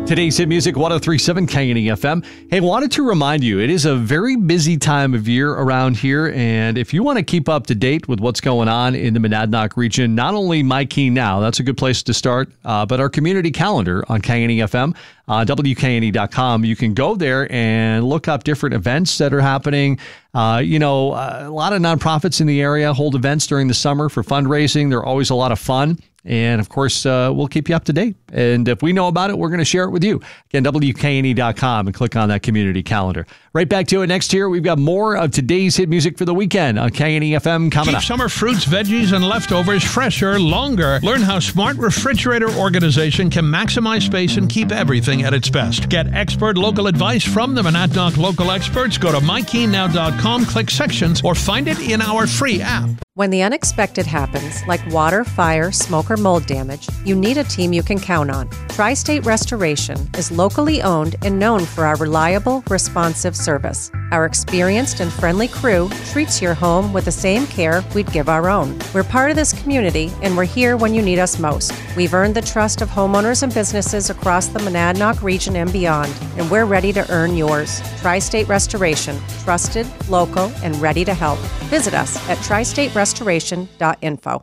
Today's hit music, 103.7 KNE-FM. Hey, wanted to remind you, it is a very busy time of year around here, and if you want to keep up to date with what's going on in the Monadnock region, not only My Keen Now, that's a good place to start, but our community calendar on KNE-FM, WKNE.com. You can go there and look up different events that are happening. A lot of nonprofits in the area hold events during the summer for fundraising. They're always a lot of fun. And, of course, we'll keep you up to date. And if we know about it, we're going to share it with you. Again, WKNE.com and click on that community calendar. Right back to it next year. We've got more of today's hit music for the weekend on KNE-FM coming up. Keep summer fruits, veggies, and leftovers fresher longer. Learn how smart refrigerator organization can maximize space and keep everything at its best. Get expert local advice from the Monadnock local experts. Go to mykeennow.com, click sections, or find it in our free app. When the unexpected happens, like water, fire, smoke, or mold damage, you need a team you can count on. Tri-State Restoration is locally owned and known for our reliable, responsive service. Our experienced and friendly crew treats your home with the same care we'd give our own. We're part of this community, and we're here when you need us most. We've earned the trust of homeowners and businesses across the Monadnock region and beyond, and we're ready to earn yours. Tri-State Restoration, trusted, local, and ready to help. Visit us at tristaterestoration.info.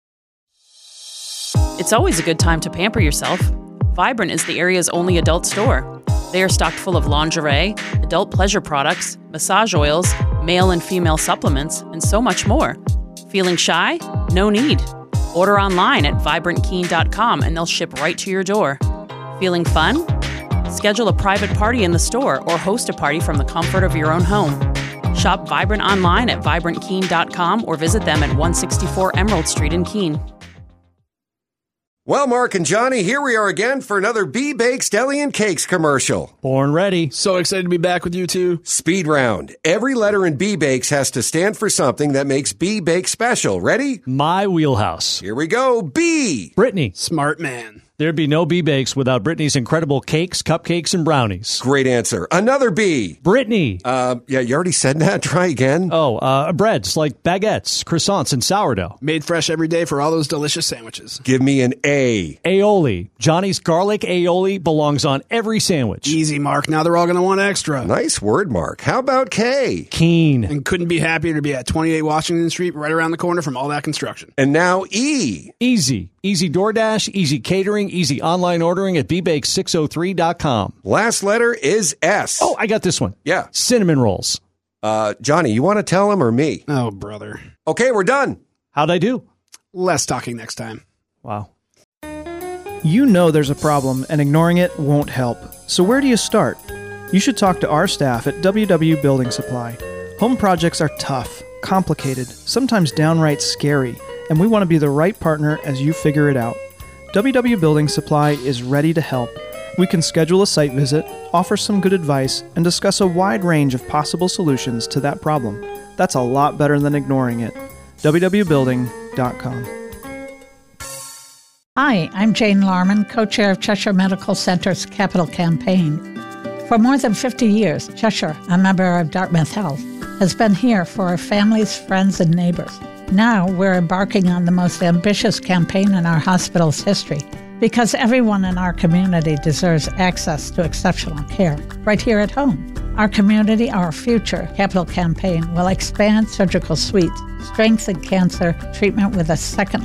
It's always a good time to pamper yourself. Vibrant is the area's only adult store. They are stocked full of lingerie, adult pleasure products, massage oils, male and female supplements, and so much more. Feeling shy? No need. Order online at vibrantkeen.com and they'll ship right to your door. Feeling fun? Schedule a private party in the store or host a party from the comfort of your own home. Shop Vibrant online at vibrantkeen.com or visit them at 164 Emerald Street in Keene. Well, Mark and Johnny, here we are again for another B-Bakes Deli and Cakes commercial. Born ready. So excited to be back with you two. Speed round. Every letter in B-Bakes has to stand for something that makes B-Bakes special. Ready? My wheelhouse. Here we go. B. Brittany. Smart man. There'd be no B-Bakes without Brittany's incredible cakes, cupcakes, and brownies. Great answer. Another B. Brittany. You already said that. Try again. Breads like baguettes, croissants, and sourdough. Made fresh every day for all those delicious sandwiches. Give me an A. Aioli. Johnny's garlic aioli belongs on every sandwich. Easy, Mark. Now they're all going to want extra. Nice word, Mark. How about K? Keen. And couldn't be happier to be at 28 Washington Street, right around the corner from all that construction. And now E. Easy. Easy DoorDash, easy catering, easy online ordering at bbakes603.com. Last letter is S. Oh, I got this one. Yeah. Cinnamon rolls. Johnny, you want to tell him or me? Oh, brother. Okay, we're done. How'd I do? Less talking next time. Wow. You know there's a problem, and ignoring it won't help. So where do you start? You should talk to our staff at WW Building Supply. Home projects are tough, complicated, sometimes downright scary, and we want to be the right partner as you figure it out. WW Building Supply is ready to help. We can schedule a site visit, offer some good advice, and discuss a wide range of possible solutions to that problem. That's a lot better than ignoring it. www.building.com. Hi, I'm Jane Larman, co-chair of Cheshire Medical Center's Capital Campaign. For more than 50 years, Cheshire, a member of Dartmouth Health, has been here for our families, friends, and neighbors. Now we're embarking on the most ambitious campaign in our hospital's history because everyone in our community deserves access to exceptional care right here at home. Our community, our future Capital Campaign will expand surgical suites, strengthen cancer treatment with a second